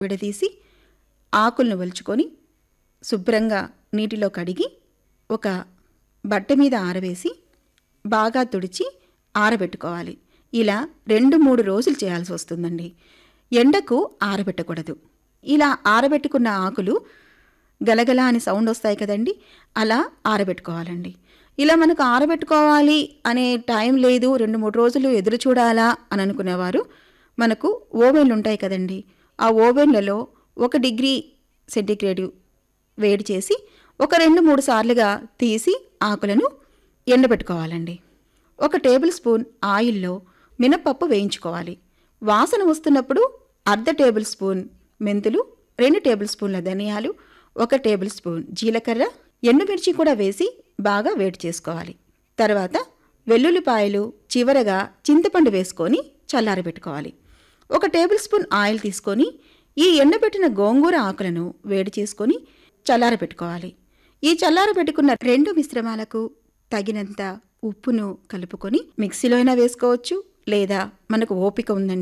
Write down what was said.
విడదీసి ఆకులను ఒలుచుకొని శుభ్రంగా నీటిలో కడిగి ఒక బట్ట మీద ఆరవేసి బాగా తుడిచి ఆరబెట్టుకోవాలి. ఇలా 2-3 రోజులు చేయాల్సి వస్తుందండి. ఎండకు ఆరబెట్టకూడదు. ఇలా ఆరబెట్టుకున్న ఆకులు గలగల అని సౌండ్ వస్తాయి కదండి, అలా ఆరబెట్టుకోవాలండి. ఇలా మనకు ఆరబెట్టుకోవాలి అనే టైం లేదు, 2-3 రోజులు ఎదురు చూడాలా అని అనుకునేవారు మనకు ఓవెన్లు ఉంటాయి కదండి, ఆ ఓవెన్లలో 1 డిగ్రీ సెంటీగ్రేడ్ వేడి చేసి ఒక 2-3 సార్లుగా తీసి ఆకులను ఎండబెట్టుకోవాలండి. 1 టేబుల్ స్పూన్ ఆయిల్లో మినపప్పు వేయించుకోవాలి. వాసన వస్తున్నప్పుడు 1/2 టేబుల్ స్పూన్ మెంతులు, 2 టేబుల్ స్పూన్ల ధనియాలు, 1 టేబుల్ స్పూన్ జీలకర్ర, ఎండుమిర్చి కూడా వేసి బాగా వేడి చేసుకోవాలి. తర్వాత వెల్లుల్లిపాయలు, చివరగా చింతపండు వేసుకొని చల్లారబెట్టుకోవాలి. 1 టేబుల్ స్పూన్ ఆయిల్ తీసుకొని ఈ ఎండబెట్టిన గోంగూర ఆకులను వేడి చేసుకొని చల్లారబెట్టుకోవాలి. ఈ చల్లారబెట్టుకున్న 2 మిశ్రమాలకు తగినంత ఉప్పును కలుపుకొని మిక్సీలో అయినా వేసుకోవచ్చు, లేదా మనకు ఓపిక ఉందండి